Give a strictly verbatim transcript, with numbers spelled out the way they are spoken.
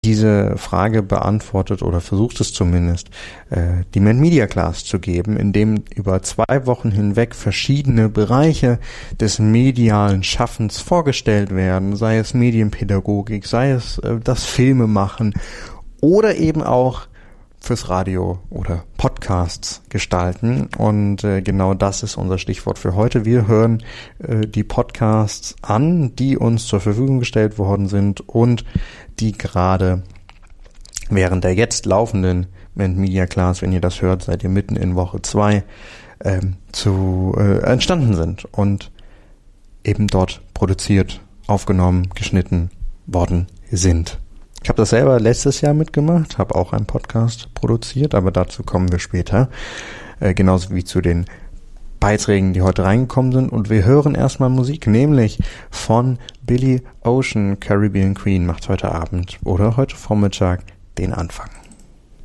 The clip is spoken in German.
diese Frage beantwortet oder versucht es zumindest, äh, die Mend Media Class zu geben, in dem über zwei Wochen hinweg verschiedene Bereiche des medialen Schaffens vorgestellt werden, sei es Medienpädagogik, sei es äh, das Filmemachen oder eben auch fürs Radio oder Podcasts gestalten. Und äh, genau das ist unser Stichwort für heute. Wir hören äh, die Podcasts an, die uns zur Verfügung gestellt worden sind und die gerade während der jetzt laufenden Mend Media Class, wenn ihr das hört, seid ihr mitten in Woche zwei, ähm, zu äh, entstanden sind und eben dort produziert, aufgenommen, geschnitten worden sind. Ich habe das selber letztes Jahr mitgemacht, habe auch einen Podcast produziert, aber dazu kommen wir später, äh, genauso wie zu den Beiträgen, die heute reingekommen sind. Und wir hören erstmal Musik, nämlich von Billy Ocean. Caribbean Queen macht heute Abend oder heute Vormittag den Anfang.